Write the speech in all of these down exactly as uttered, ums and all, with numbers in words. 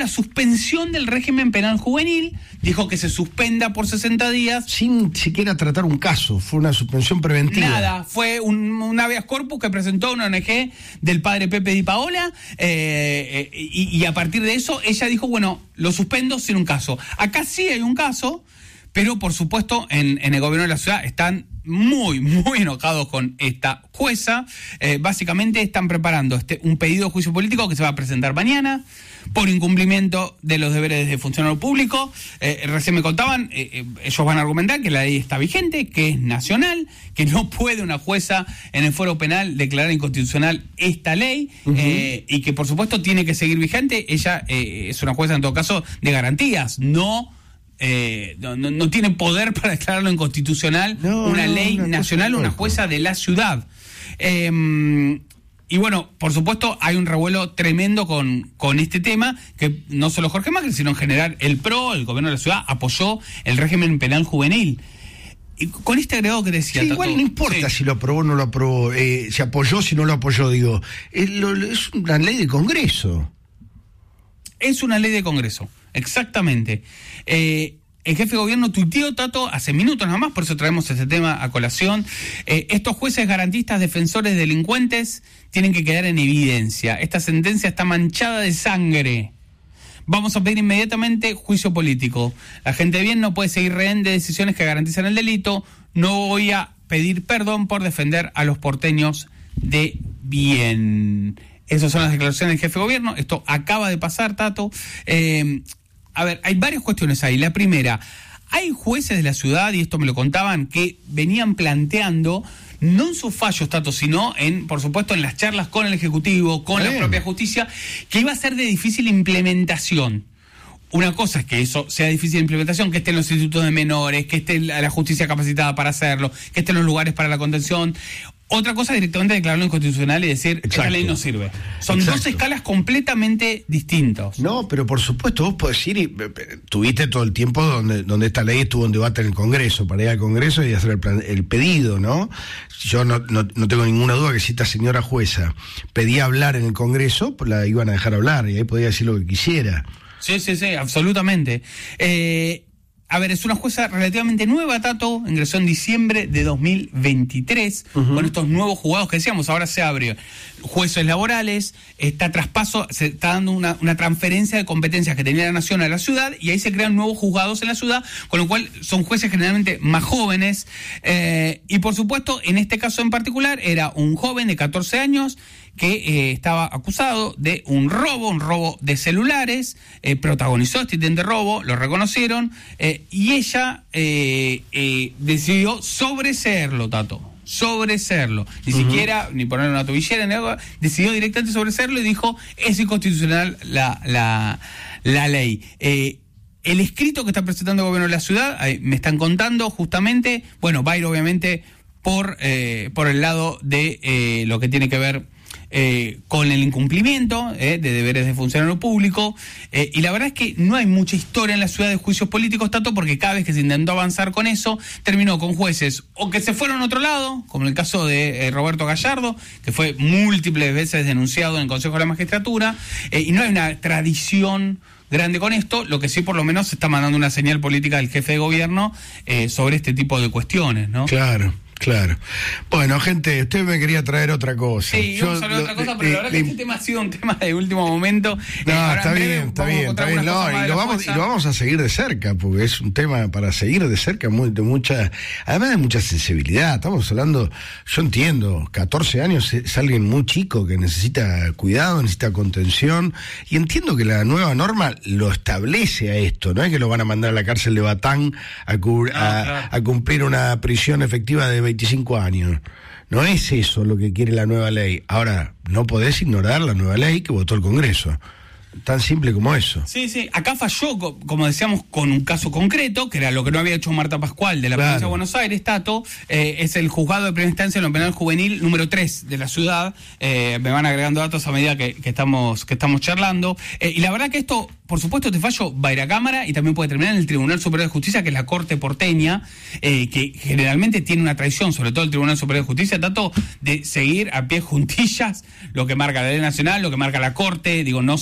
la suspensión del régimen penal juvenil, dijo que se suspenda por sesenta días. Sin siquiera tratar un caso, fue una suspensión preventiva. Nada, fue un, un habeas corpus que presentó una O N G del padre Pepe Di Paola, eh, eh, y, y a partir de eso ella dijo, bueno, lo suspendo sin un caso. Acá sí hay un caso, pero por supuesto en, en el gobierno de la ciudad están muy, muy enojados con esta jueza. Eh, básicamente están preparando este, un pedido de juicio político que se va a presentar mañana por incumplimiento de los deberes de funcionario público. Eh, recién me contaban, eh, eh, ellos van a argumentar que la ley está vigente, que es nacional, que no puede una jueza en el foro penal declarar inconstitucional esta ley, uh-huh. eh, y que por supuesto tiene que seguir vigente. Ella eh, es una jueza en todo caso de garantías, no... Eh, no, no, no tiene poder para declararlo inconstitucional no, una no, ley una nacional, una jueza de la ciudad. Eh, y bueno, por supuesto hay un revuelo tremendo con, con este tema, que no solo Jorge Macri, sino en general el P R O, el gobierno de la ciudad, apoyó el régimen penal juvenil. Y con este agregado que decía... Sí, igual no importa sí. si lo aprobó o no lo aprobó, eh, si apoyó, si no lo apoyó, digo, es, lo, es una ley de Congreso. Es una ley de Congreso, exactamente. Eh, el jefe de gobierno tuiteó, Tato, hace minutos nada más, por eso traemos este tema a colación. Eh, estos jueces garantistas, defensores, delincuentes, tienen que quedar en evidencia. Esta sentencia está manchada de sangre. Vamos a pedir inmediatamente juicio político. La gente de bien no puede seguir rehén de decisiones que garantizan el delito. No voy a pedir perdón por defender a los porteños de bien. Esas son las declaraciones del jefe de gobierno. Esto acaba de pasar, Tato. Eh, a ver, hay varias cuestiones ahí. La primera, hay jueces de la ciudad, y esto me lo contaban, que venían planteando, no en sus fallos, Tato, sino en, por supuesto, en las charlas con el Ejecutivo, con Bien. la propia justicia, que iba a ser de difícil implementación. Una cosa es que eso sea difícil de implementación, que estén los institutos de menores, que esté la justicia capacitada para hacerlo, que estén los lugares para la contención. Otra cosa es directamente declararlo inconstitucional y decir, Exacto. esta ley no sirve. Son Exacto. dos escalas completamente distintas. No, pero por supuesto, vos podés ir y tuviste todo el tiempo donde, donde esta ley estuvo en debate en el Congreso, para ir al Congreso y hacer el, plan, el pedido, ¿no? Yo no, no, no tengo ninguna duda que si esta señora jueza pedía hablar en el Congreso, pues la iban a dejar hablar y ahí podía decir lo que quisiera. Sí, sí, sí, absolutamente. Eh... A ver, es una jueza relativamente nueva, Tato, ingresó en diciembre de dos mil veintitrés, uh-huh. con estos nuevos juzgados que decíamos, ahora se abre jueces laborales, está traspaso, se está dando una, una transferencia de competencias que tenía la nación a la ciudad, y ahí se crean nuevos juzgados en la ciudad, con lo cual son jueces generalmente más jóvenes, eh, y por supuesto, en este caso en particular, era un joven de catorce años, que eh, estaba acusado de un robo, un robo de celulares, eh, protagonizó este intento de robo, lo reconocieron, eh, y ella eh, eh, decidió sobreseerlo, Tato, sobreseerlo, ni uh-huh. siquiera, ni ponerle una tobillera, ni algo, decidió directamente sobreseerlo y dijo, es inconstitucional la, la, la ley. Eh, el escrito que está presentando el gobierno de la ciudad, eh, me están contando justamente, bueno, va a ir obviamente por, eh, por el lado de eh, lo que tiene que ver Eh, con el incumplimiento eh, de deberes de funcionario público, eh, y la verdad es que no hay mucha historia en la ciudad de juicios políticos, tanto porque cada vez que se intentó avanzar con eso, terminó con jueces o que se fueron a otro lado, como en el caso de eh, Roberto Gallardo, que fue múltiples veces denunciado en el Consejo de la Magistratura, eh, y no hay una tradición grande con esto. Lo que sí por lo menos se está mandando una señal política del jefe de gobierno eh, sobre este tipo de cuestiones, ¿no? Claro. Claro. Bueno, gente, usted me quería traer otra cosa. Sí, yo, vamos a hablar de otra cosa, pero eh, la verdad eh, que este tema ha sido un tema de último momento. No, eh, está bien, está bien, está bien. No, y lo vamos, y lo vamos a seguir de cerca, porque es un tema para seguir de cerca, muy, de mucha, además de mucha sensibilidad. Estamos hablando, yo entiendo, catorce años es alguien muy chico que necesita cuidado, necesita contención, y entiendo que la nueva norma lo establece a esto, no es que lo van a mandar a la cárcel de Batán a, cubr- no, a, claro. a cumplir una prisión efectiva de veinticinco años. No es eso lo que quiere la nueva ley. Ahora, no podés ignorar la nueva ley que votó el Congreso. Tan simple como eso. Sí, sí. Acá falló, como decíamos, con un caso concreto, que era lo que no había hecho Marta Pascual de la claro. provincia de Buenos Aires, Tato. Eh, es el juzgado de primera instancia en lo penal juvenil número tres de la ciudad. Eh, me van agregando datos a medida que, que estamos que estamos charlando. Eh, y la verdad que esto, por supuesto, este fallo va a ir a Cámara y también puede terminar en el Tribunal Superior de Justicia, que es la Corte porteña, eh, que generalmente tiene una tradición, sobre todo el Tribunal Superior de Justicia, Tato, de seguir a pie juntillas lo que marca la ley nacional, lo que marca la Corte. Digo, no se suele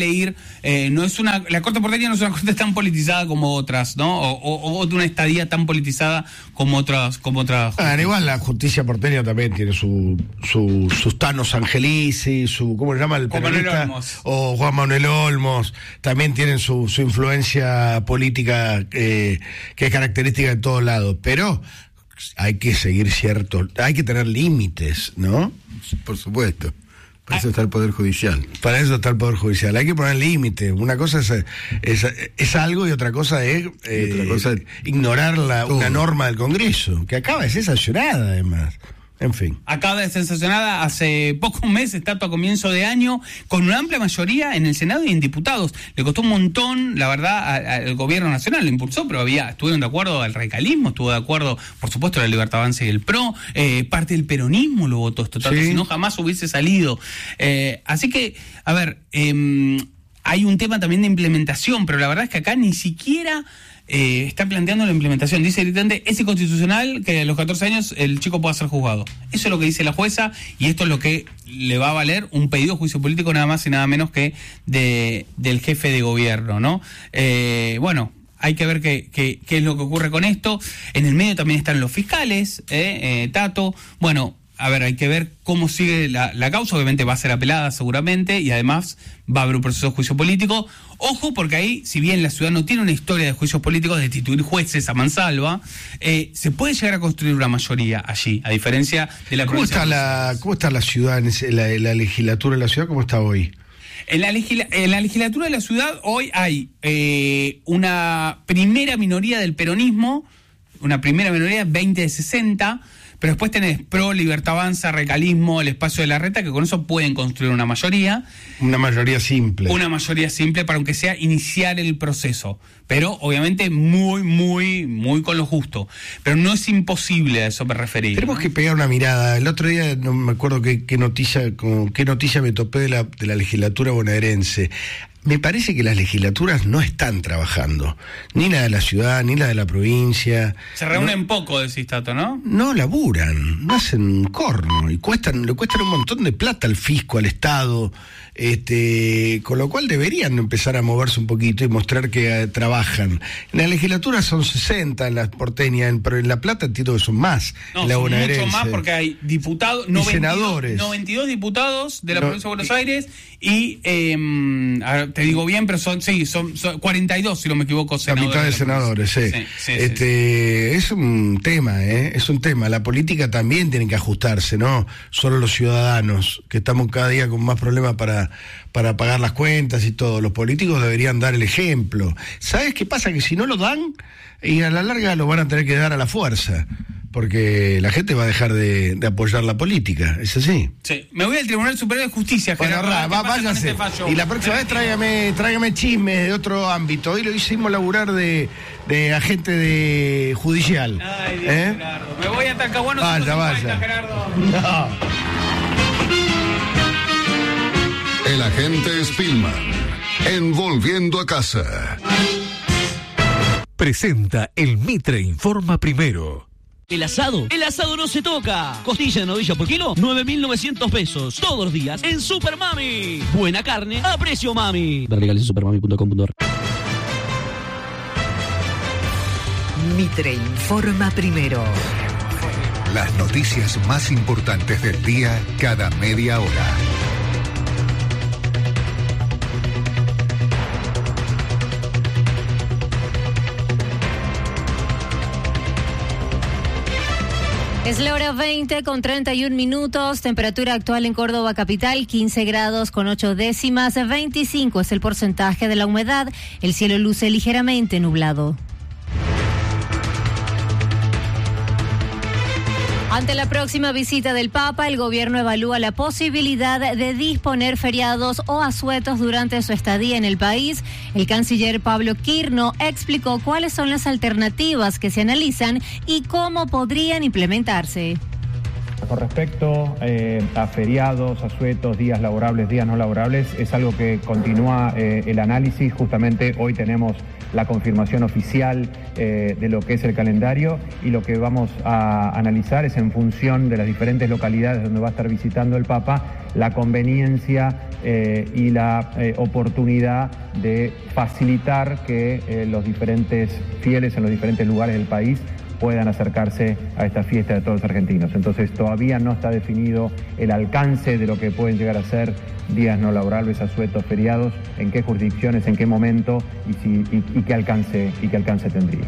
suele ir, eh, no es una, la Corte porteña no es una corte tan politizada como otras, ¿no? O, o, o de una estadía tan politizada como otras, como otras. Ah, igual la justicia porteña también tiene su, su sus Thanos Angelici, su, ¿cómo se llama el periodista? O Juan Manuel Olmos, también tienen su, su influencia política eh, que es característica de todos lados, pero hay que seguir cierto, hay que tener límites, ¿no? Por supuesto. Para eso está el Poder Judicial. Para eso está el Poder Judicial. Hay que poner límites. Una cosa es, es, es algo y otra cosa es eh, otra cosa es ignorar la, una norma del Congreso, que acaba de ser sancionada además. En fin. Acaba de ser sancionada hace pocos meses, tanto a comienzo de año, con una amplia mayoría en el Senado y en diputados. Le costó un montón, la verdad, al gobierno nacional, lo impulsó, pero había, estuvieron de acuerdo al radicalismo, estuvo de acuerdo, por supuesto, la Libertad Avanza y el P R O, eh, parte del peronismo lo votó esto, tanto, sí. Si no jamás hubiese salido. Eh, así que, a ver, eh, hay un tema también de implementación, pero la verdad es que acá ni siquiera... Eh, está planteando la implementación. Dice directamente, es inconstitucional que a los catorce años el chico pueda ser juzgado. Eso es lo que dice la jueza y esto es lo que le va a valer un pedido de juicio político nada más y nada menos que de del jefe de gobierno, ¿no? Eh, bueno, hay que ver qué, qué, qué es lo que ocurre con esto. En el medio también están los fiscales, eh, eh, Tato. Bueno, a ver, hay que ver cómo sigue la, la causa. Obviamente va a ser apelada seguramente y además va a haber un proceso de juicio político. Ojo, porque ahí, si bien la ciudad no tiene una historia de juicios políticos, de destituir jueces a mansalva, eh, se puede llegar a construir una mayoría allí, a diferencia de la ¿Cómo está la, ¿Cómo está la ciudad, en ese, la, la legislatura de la ciudad, cómo está hoy? En la, legisla- en la legislatura de la ciudad hoy hay eh, una primera minoría del peronismo, una primera minoría, veinte de sesenta, pero después tenés P R O, Libertad Avanza, Radicalismo, el Espacio de la Reta, que con eso pueden construir una mayoría. Una mayoría simple. Una mayoría simple para aunque sea iniciar el proceso. Pero obviamente muy, muy, muy con lo justo. Pero no es imposible, a eso me referí. Tenemos que pegar una mirada. El otro día, no me acuerdo qué, qué noticia con, qué noticia me topé de la, de la legislatura bonaerense. Me parece que las legislaturas no están trabajando, ni la de la ciudad, ni la de la provincia. Se reúnen no, poco, decís, Tato, ¿no? No laburan, no hacen un corno, y cuestan, le cuestan un montón de plata al fisco, al Estado, este, con lo cual deberían empezar a moverse un poquito y mostrar que eh, trabajan. En la legislatura son sesenta en las porteñas, pero en La Plata entiendo que son más. No, en la son bonaerense. mucho más porque hay diputados, y noventa y dos, senadores. noventa y dos diputados de la No, provincia de Buenos y, Aires y, eh, a ver, te digo bien, pero son, sí, son, son cuarenta y dos, si no me equivoco, senadores. La mitad de, de senadores, sí. sí, sí, este, sí. Es un tema, ¿eh? Es un tema. La política también tiene que ajustarse, ¿no? Solo los ciudadanos, que estamos cada día con más problemas para, para pagar las cuentas y todo. Los políticos deberían dar el ejemplo. ¿Sabes qué pasa? Que si no lo dan, y a la larga lo van a tener que dar a la fuerza. Porque la gente va a dejar de, de apoyar la política, ¿es así? Sí, me voy al Tribunal Superior de Justicia. Bueno, ra, va, váyase. Este y la próxima vez tráigame, tráigame chismes de otro ámbito. Hoy lo hicimos laburar de, de agente de judicial. Ay, Dios, ¿eh? Gerardo. Me voy a Talcahuano. Vaya, vaya. Gerardo. No. El agente Spillman, en Volviendo a Casa. Presenta el Mitre Informa Primero. El asado, el asado no se toca. Costilla de novilla por kilo, nueve mil novecientos pesos. Todos los días en Super Mami. Buena carne a precio mami. Ver legales en supermami punto com punto ar. Mitre Informa Primero. Las noticias más importantes del día cada media hora. Es la hora veinte con treinta y un minutos, temperatura actual en Córdoba capital, quince grados con ocho décimas, veinticinco es el porcentaje de la humedad, el cielo luce ligeramente nublado. Ante la próxima visita del Papa, el gobierno evalúa la posibilidad de disponer feriados o asuetos durante su estadía en el país. El canciller Pablo Quirno explicó cuáles son las alternativas que se analizan y cómo podrían implementarse. Con respecto eh, a feriados, asuetos, días laborables, días no laborables, es algo que continúa eh, el análisis. Justamente hoy tenemos la confirmación oficial eh, de lo que es el calendario, y lo que vamos a analizar es, en función de las diferentes localidades donde va a estar visitando el Papa, la conveniencia eh, y la eh, oportunidad de facilitar que eh, los diferentes fieles en los diferentes lugares del país puedan acercarse a esta fiesta de todos los argentinos. Entonces todavía no está definido el alcance de lo que pueden llegar a ser días no laborables, asuetos, feriados, en qué jurisdicciones, en qué momento y, si, y, y qué alcance y qué alcance tendría.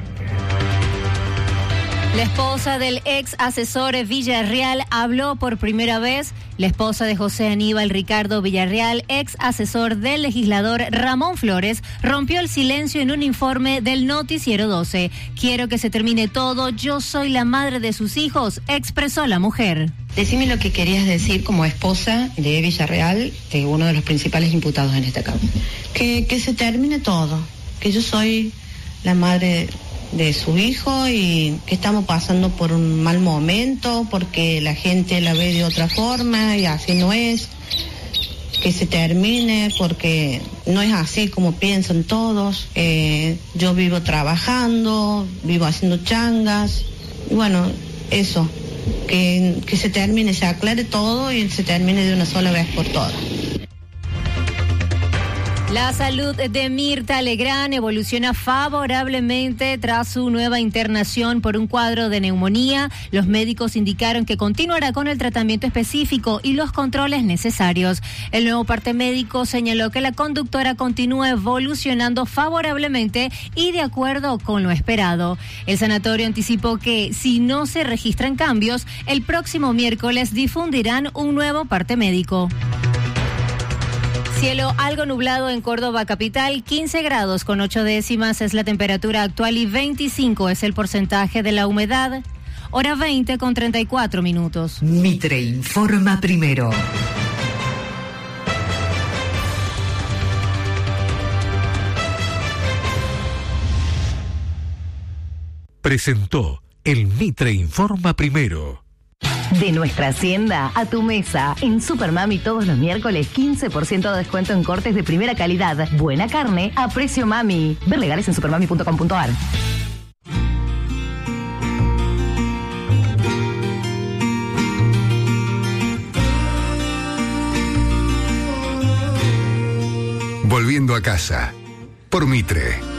La esposa del ex asesor Villarreal habló por primera vez. La esposa de José Aníbal Ricardo Villarreal, ex asesor del legislador Ramón Flores, rompió el silencio en un informe del Noticiero doce. Quiero que se termine todo, yo soy la madre de sus hijos, expresó la mujer. Decime lo que querías decir como esposa de Villarreal, de uno de los principales imputados en esta causa. Que, que se termine todo, que yo soy la madre de su hijo y que estamos pasando por un mal momento porque la gente la ve de otra forma y así no es. Que se termine porque no es así como piensan todos. Eh, yo vivo trabajando, vivo haciendo changas y bueno, eso. Que, que se termine, se aclare todo y se termine de una sola vez por todas. La salud de Mirta Legrand evoluciona favorablemente tras su nueva internación por un cuadro de neumonía. Los médicos indicaron que continuará con el tratamiento específico y los controles necesarios. El nuevo parte médico señaló que la conductora continúa evolucionando favorablemente y de acuerdo con lo esperado. El sanatorio anticipó que si no se registran cambios, el próximo miércoles difundirán un nuevo parte médico. Cielo algo nublado en Córdoba capital, quince grados con ocho décimas es la temperatura actual y veinticinco es el porcentaje de la humedad. Hora veinte con treinta y cuatro minutos. Mitre informa primero. Presentó el Mitre informa primero. De nuestra hacienda a tu mesa. En Supermami todos los miércoles quince por ciento de descuento en cortes de primera calidad. Buena carne a precio mami. Ver legales en supermami punto com punto a r. Volviendo a casa. Por Mitre.